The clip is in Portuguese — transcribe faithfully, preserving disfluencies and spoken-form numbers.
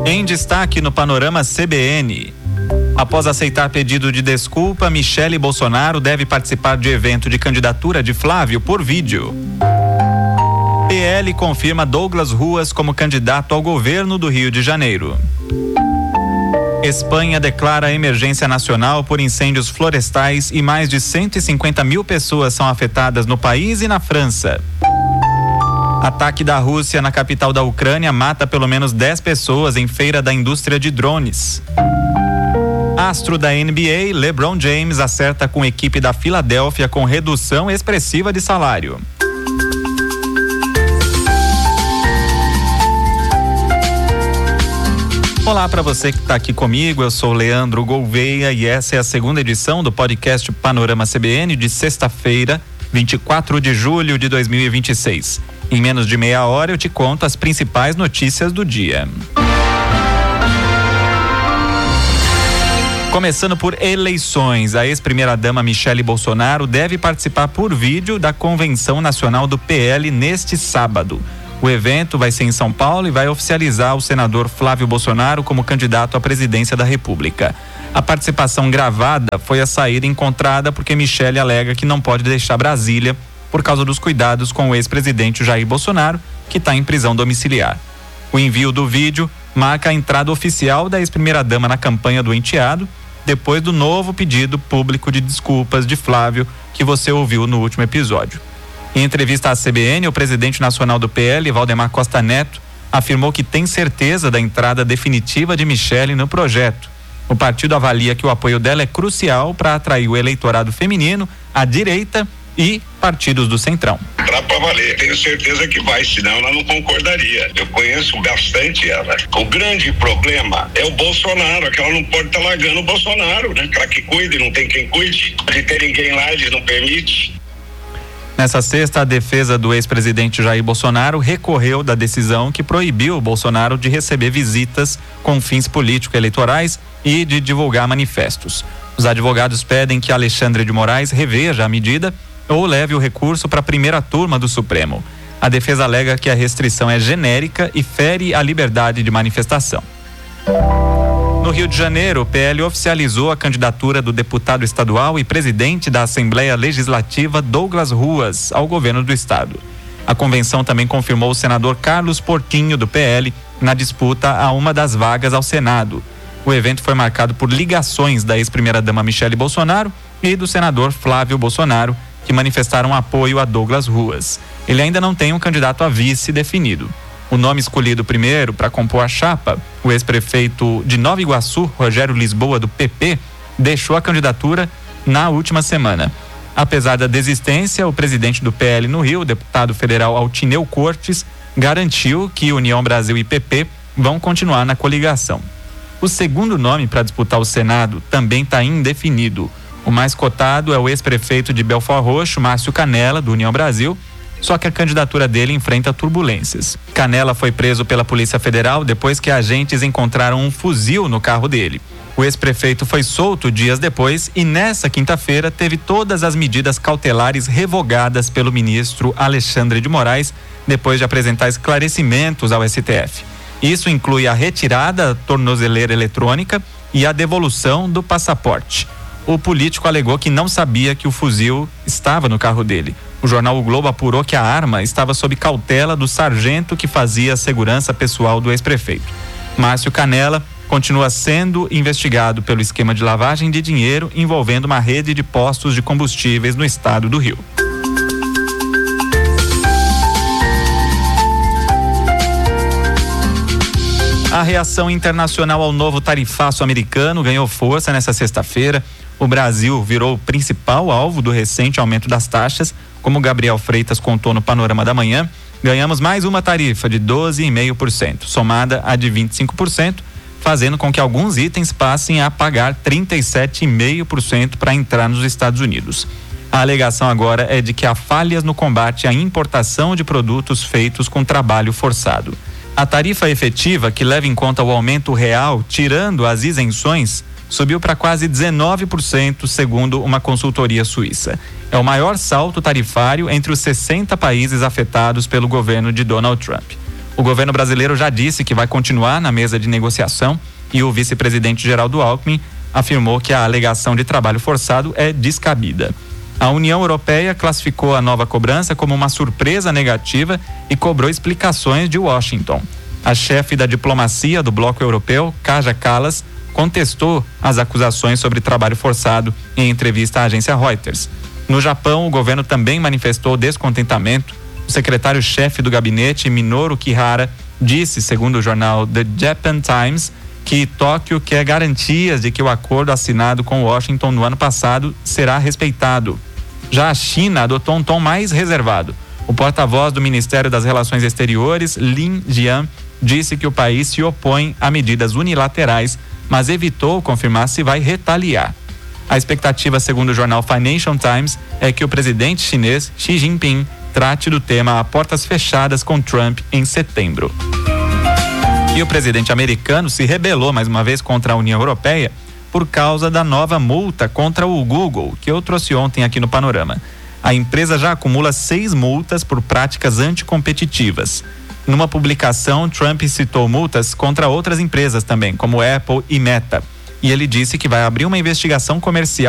Em destaque no Panorama C B N. Após aceitar pedido de desculpa, Michele Bolsonaro deve participar de evento de candidatura de Flávio por vídeo. P L confirma Douglas Ruas como candidato ao governo do Rio de Janeiro. Espanha declara emergência nacional por incêndios florestais e mais de cento e cinquenta mil pessoas são afetadas no país e na França. Ataque da Rússia na capital da Ucrânia mata pelo menos dez pessoas em feira da indústria de drones. Astro da N B A, LeBron James acerta com equipe da Filadélfia com redução expressiva de salário. Olá para você que está aqui comigo, eu sou Leandro Gouveia e essa é a segunda edição do podcast Panorama C B N de sexta-feira, vinte e quatro de julho de dois mil e vinte e seis. Em menos de meia hora eu te conto as principais notícias do dia. Começando por eleições, a ex-primeira-dama Michele Bolsonaro deve participar por vídeo da Convenção Nacional do P L neste sábado. O evento vai ser em São Paulo e vai oficializar o senador Flávio Bolsonaro como candidato à presidência da República. A participação gravada foi a saída encontrada porque Michele alega que não pode deixar Brasília por causa dos cuidados com o ex-presidente Jair Bolsonaro, que está em prisão domiciliar. O envio do vídeo marca a entrada oficial da ex-primeira-dama na campanha do enteado, depois do novo pedido público de desculpas de Flávio, que você ouviu no último episódio. Em entrevista à C B N, o presidente nacional do P L, Valdemar Costa Neto, afirmou que tem certeza da entrada definitiva de Michele no projeto. O partido avalia que o apoio dela é crucial para atrair o eleitorado feminino, a direita e partidos do Centrão. Dá pra valer, tenho certeza que vai, senão ela não concordaria. Eu conheço bastante ela. O grande problema é o Bolsonaro, é que ela não pode estar tá largando o Bolsonaro, né? Para que cuide, não tem quem cuide. De ter ninguém lá, eles não permitem. Nessa sexta, a defesa do ex-presidente Jair Bolsonaro recorreu da decisão que proibiu o Bolsonaro de receber visitas com fins político-eleitorais e de divulgar manifestos. Os advogados pedem que Alexandre de Moraes reveja a medida ou leve o recurso para a primeira turma do Supremo. A defesa alega que a restrição é genérica e fere a liberdade de manifestação. No Rio de Janeiro, o P L oficializou a candidatura do deputado estadual e presidente da Assembleia Legislativa Douglas Ruas ao governo do estado. A convenção também confirmou o senador Carlos Portinho do P L na disputa a uma das vagas ao Senado. O evento foi marcado por ligações da ex-primeira-dama Michele Bolsonaro e do senador Flávio Bolsonaro, que manifestaram apoio a Douglas Ruas. Ele ainda não tem um candidato a vice definido. O nome escolhido primeiro para compor a chapa, o ex-prefeito de Nova Iguaçu, Rogério Lisboa, do P P, deixou a candidatura na última semana. Apesar da desistência, o presidente do P L no Rio, o deputado federal Altineu Cortes, garantiu que União Brasil e P P vão continuar na coligação. O segundo nome para disputar o Senado também está indefinido. O mais cotado é o ex-prefeito de Belford Roxo, Márcio Canela, do União Brasil, só que a candidatura dele enfrenta turbulências. Canela foi preso pela Polícia Federal depois que agentes encontraram um fuzil no carro dele. O ex-prefeito foi solto dias depois e nessa quinta-feira teve todas as medidas cautelares revogadas pelo ministro Alexandre de Moraes, depois de apresentar esclarecimentos ao S T F. Isso inclui a retirada da tornozeleira eletrônica e a devolução do passaporte. O político alegou que não sabia que o fuzil estava no carro dele. O jornal O Globo apurou que a arma estava sob cautela do sargento que fazia a segurança pessoal do ex-prefeito. Márcio Canela continua sendo investigado pelo esquema de lavagem de dinheiro envolvendo uma rede de postos de combustíveis no estado do Rio. A reação internacional ao novo tarifaço americano ganhou força nesta sexta-feira. O Brasil virou o principal alvo do recente aumento das taxas. Como Gabriel Freitas contou no Panorama da Manhã, ganhamos mais uma tarifa de doze vírgula cinco por cento, somada a de vinte e cinco por cento, fazendo com que alguns itens passem a pagar trinta e sete vírgula cinco por cento para entrar nos Estados Unidos. A alegação agora é de que há falhas no combate à importação de produtos feitos com trabalho forçado. A tarifa efetiva, que leva em conta o aumento real, tirando as isenções, subiu para quase dezenove por cento, segundo uma consultoria suíça. É o maior salto tarifário entre os sessenta países afetados pelo governo de Donald Trump. O governo brasileiro já disse que vai continuar na mesa de negociação e o vice-presidente Geraldo Alckmin afirmou que a alegação de trabalho forçado é descabida. A União Europeia classificou a nova cobrança como uma surpresa negativa e cobrou explicações de Washington. A chefe da diplomacia do bloco europeu, Kaja Kallas, contestou as acusações sobre trabalho forçado em entrevista à agência Reuters. No Japão, o governo também manifestou descontentamento. O secretário-chefe do gabinete, Minoru Kihara, disse, segundo o jornal The Japan Times, que Tóquio quer garantias de que o acordo assinado com Washington no ano passado será respeitado. Já a China adotou um tom mais reservado. O porta-voz do Ministério das Relações Exteriores, Lin Jian, disse que o país se opõe a medidas unilaterais, mas evitou confirmar se vai retaliar. A expectativa, segundo o jornal Financial Times, é que o presidente chinês Xi Jinping trate do tema a portas fechadas com Trump em setembro. E o presidente americano se rebelou mais uma vez contra a União Europeia por causa da nova multa contra o Google, que eu trouxe ontem aqui no Panorama. A empresa já acumula seis multas por práticas anticompetitivas. Numa publicação, Trump citou multas contra outras empresas também, como Apple e Meta. E ele disse que vai abrir uma investigação comercial